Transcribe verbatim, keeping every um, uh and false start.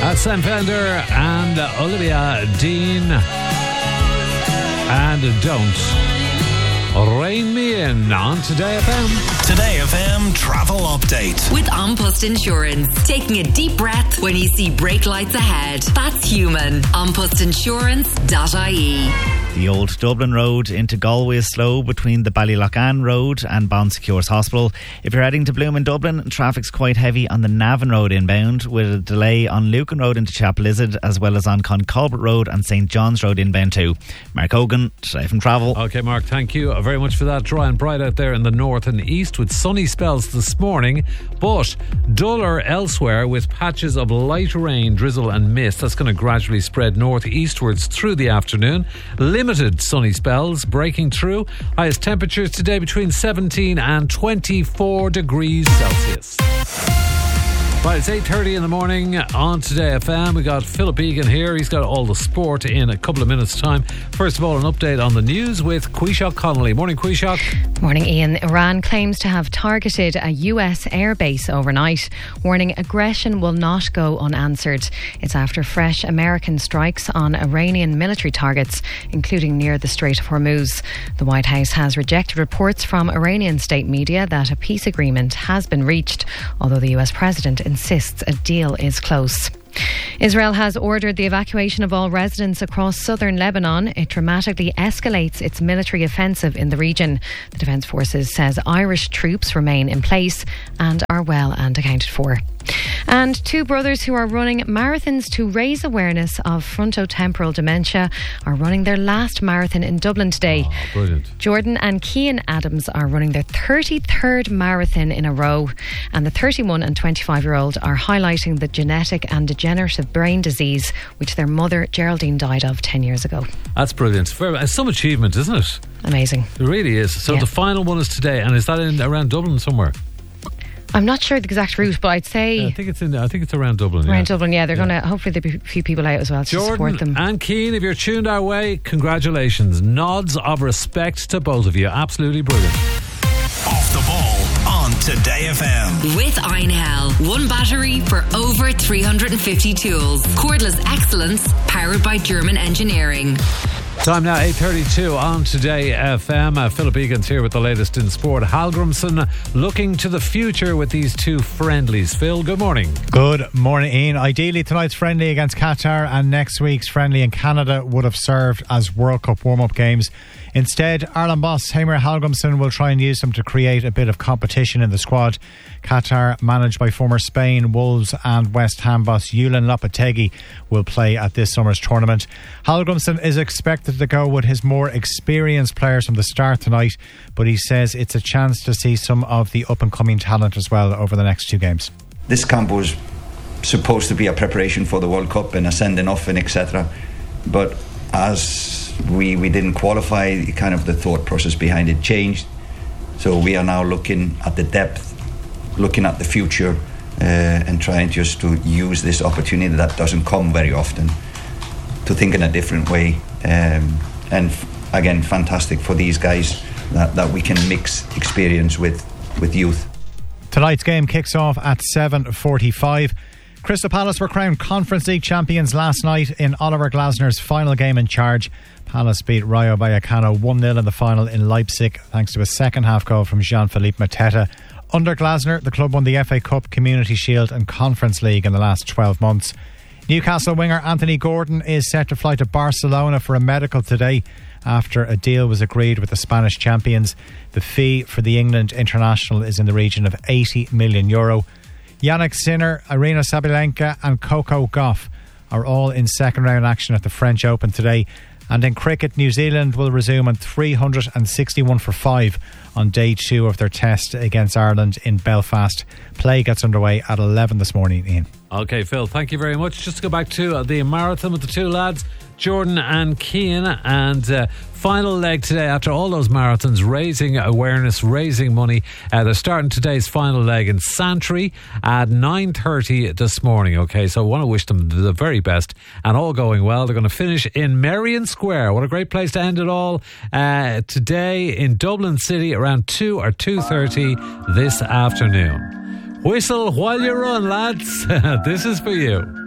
That's Sam Fender and Olivia Dean. And Don't Rein Me In on Today F M. Today F M travel update. With An Post Insurance. Taking a deep breath when you see brake lights ahead. That's human. an post insurance dot I E. The old Dublin Road into Galway is slow between the Ballyloughan Road and Bon Secures Hospital. If you're heading to Bloom in Dublin, traffic's quite heavy on the Navan Road inbound, with a delay on Lucan Road into Chapel Izard, as well as on Concolbert Road and St John's Road inbound too. Mark Hogan, Today from Travel. Okay, Mark, thank you very much for that. Dry and bright out there in the north and east with sunny spells this morning, but duller elsewhere with patches of light rain, drizzle and mist. That's going to gradually spread north-eastwards through the afternoon. Limited sunny spells breaking through. Highest temperatures today between seventeen and twenty-four degrees Celsius. Right, it's eight thirty in the morning on Today F M. We got Philip Egan here. He's got all the sport in a couple of minutes' time. First of all, an update on the news with Quishok Connolly. Morning, Quishok. Morning, Ian. Iran claims to have targeted a U S airbase overnight, warning aggression will not go unanswered. It's after fresh American strikes on Iranian military targets, including near the Strait of Hormuz. The White House has rejected reports from Iranian state media that a peace agreement has been reached, although the U S president insists a deal is close. Israel has ordered the evacuation of all residents across southern Lebanon. It dramatically escalates its military offensive in the region. The Defence Forces says Irish troops remain in place and are well and accounted for. And two brothers who are running marathons to raise awareness of frontotemporal dementia are running their last marathon in Dublin today. Oh, brilliant. Jordan and Cian Adams are running their thirty-third marathon in a row, and the thirty-one and twenty-five-year-old are highlighting the genetic and degenerative brain disease which their mother Geraldine died of ten years ago. That's brilliant. It's some achievement, isn't it? Amazing. It really is. So yeah. The final one is today, and is that in around Dublin somewhere? I'm not sure the exact route, but I'd say yeah, I think it's in. I think it's around Dublin. Around yeah. Dublin, yeah. They're yeah. going to hopefully there'll be a few people out as well to Jordan support them. And Cian, if you're tuned our way, congratulations. Nods of respect to both of you. Absolutely brilliant. Off the ball on Today F M. With Einhell. One battery for over three hundred fifty tools. Cordless excellence powered by German engineering. Time now, eight thirty-two on Today F M. Uh, Philip Egan's here with the latest in sport. Hallgrimsson looking to the future with these two friendlies. Phil, good morning. Good morning, Ian. Ideally, tonight's friendly against Qatar and next week's friendly in Canada would have served as World Cup warm-up games. Instead, Ireland boss Heimir Hallgrimsson will try and use them to create a bit of competition in the squad. Qatar, managed by former Spain, Wolves and West Ham boss Julen Lopetegui, will play at this summer's tournament. Hallgrimsson is expected to go with his more experienced players from the start tonight, but he says it's a chance to see some of the up-and-coming talent as well over the next two games. This camp was supposed to be a preparation for the World Cup and a sending off and et cetera. But as we, we didn't qualify, kind of the thought process behind it changed. So we are now looking at the depth, looking at the future, uh, and trying just to use this opportunity that doesn't come very often to think in a different way. Um, and f- again, fantastic for these guys that, that we can mix experience with, with youth. Tonight's game kicks off at seven forty-five. Crystal Palace were crowned Conference League champions last night in Oliver Glasner's final game in charge. Palace beat Rayo Vallecano one nil in the final in Leipzig thanks to a second half goal from Jean-Philippe Mateta. Under Glasner, the club won the F A Cup, Community Shield and Conference League in the last twelve months. Newcastle winger Anthony Gordon is set to fly to Barcelona for a medical today after a deal was agreed with the Spanish champions. The fee for the England international is in the region of eighty million euro. Yannick Sinner, Arina Sabalenka and Coco Gauff are all in second round action at the French Open today. And in cricket, New Zealand will resume on three hundred sixty-one for five on day two of their test against Ireland in Belfast. Play gets underway at eleven this morning, Ian. Okay, Phil, thank you very much. Just to go back to the marathon with the two lads, Jordan and Cian, and uh, final leg today after all those marathons, raising awareness, raising money. Uh, they're starting today's final leg in Santry at nine thirty this morning. Okay, so I want to wish them the very best and all going well. They're going to finish in Merrion Square. What a great place to end it all. Uh, today in Dublin City around two or two thirty this afternoon. Whistle while you run, lads. This is for you.